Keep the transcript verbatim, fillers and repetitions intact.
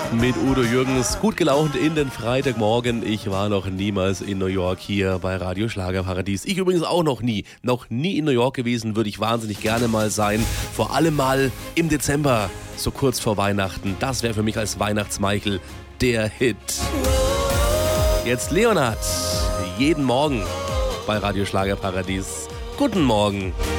mit Udo Jürgens. Gut gelaunt in den Freitagmorgen. Ich war noch niemals in New York hier bei Radio Schlagerparadies. Ich übrigens auch noch nie. Noch nie in New York gewesen, würde ich wahnsinnig gerne mal sein. Vor allem mal im Dezember, so kurz vor Weihnachten. Das wäre für mich als Weihnachtsmichael der Hit. Jetzt Leonard, jeden Morgen bei Radio Schlagerparadies. Guten Morgen.